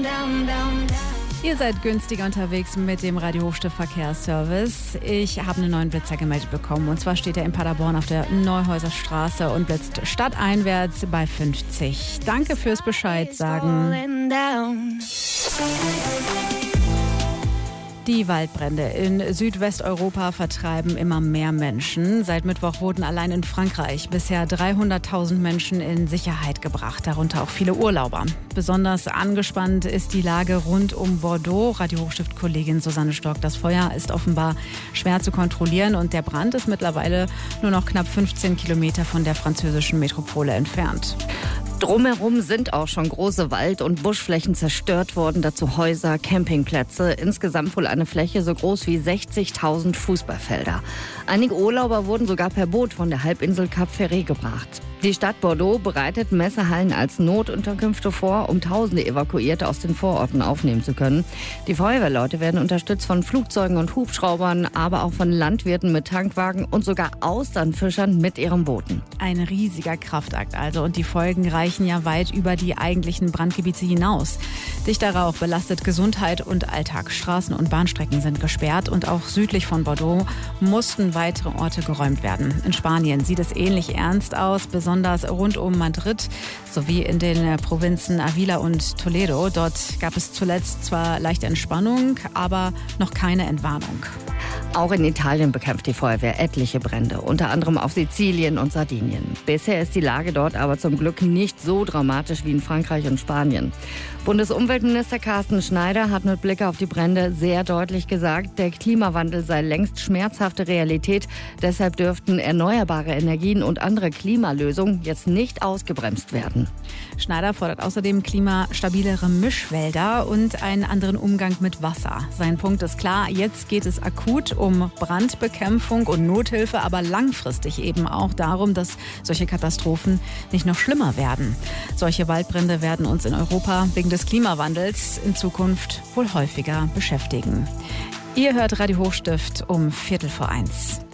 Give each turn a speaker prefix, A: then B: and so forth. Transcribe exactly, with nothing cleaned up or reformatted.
A: Ihr seid günstiger unterwegs mit dem Radio Hochstift Verkehrsservice. Ich habe einen neuen Blitzer gemeldet bekommen. Und zwar steht er in Paderborn auf der Neuhäuser Straße und blitzt stadteinwärts bei fünfzig. Danke fürs Bescheid sagen. Die Waldbrände in Südwesteuropa vertreiben immer mehr Menschen. Seit Mittwoch wurden allein in Frankreich bisher dreihunderttausend Menschen in Sicherheit gebracht, darunter auch viele Urlauber. Besonders angespannt ist die Lage rund um Bordeaux. Radio Hochstift-Kollegin Susanne Stork, das Feuer ist offenbar schwer zu kontrollieren und der Brand ist mittlerweile nur noch knapp fünfzehn Kilometer von der französischen Metropole entfernt.
B: Drumherum sind auch schon große Wald- und Buschflächen zerstört worden, dazu Häuser, Campingplätze. Insgesamt wohl eine Fläche so groß wie sechzigtausend Fußballfelder. Einige Urlauber wurden sogar per Boot von der Halbinsel Cap Ferret gebracht. Die Stadt Bordeaux bereitet Messehallen als Notunterkünfte vor, um Tausende Evakuierte aus den Vororten aufnehmen zu können. Die Feuerwehrleute werden unterstützt von Flugzeugen und Hubschraubern, aber auch von Landwirten mit Tankwagen und sogar Austernfischern mit ihren Booten.
A: Ein riesiger Kraftakt also und die Folgen reichen ja weit über die eigentlichen Brandgebiete hinaus. Dichter Rauch belastet Gesundheit und Alltag. Straßen und Bahnstrecken sind gesperrt und auch südlich von Bordeaux mussten weitere Orte geräumt werden. In Spanien sieht es ähnlich ernst aus, besonders rund um Madrid sowie in den Provinzen Avila und Toledo. Dort gab es zuletzt zwar leichte Entspannung, aber noch keine Entwarnung.
B: Auch in Italien bekämpft die Feuerwehr etliche Brände, unter anderem auf Sizilien und Sardinien. Bisher ist die Lage dort aber zum Glück nicht so dramatisch wie in Frankreich und Spanien. Bundesumweltminister Carsten Schneider hat mit Blick auf die Brände sehr deutlich gesagt, der Klimawandel sei längst schmerzhafte Realität. Deshalb dürften erneuerbare Energien und andere Klimalösungen jetzt nicht ausgebremst werden.
A: Schneider fordert außerdem klimastabilere Mischwälder und einen anderen Umgang mit Wasser. Sein Punkt ist klar, jetzt geht es akut um Brandbekämpfung und Nothilfe, aber langfristig eben auch darum, dass solche Katastrophen nicht noch schlimmer werden. Solche Waldbrände werden uns in Europa wegen des Klimawandels in Zukunft wohl häufiger beschäftigen. Ihr hört Radio Hochstift um Viertel vor eins.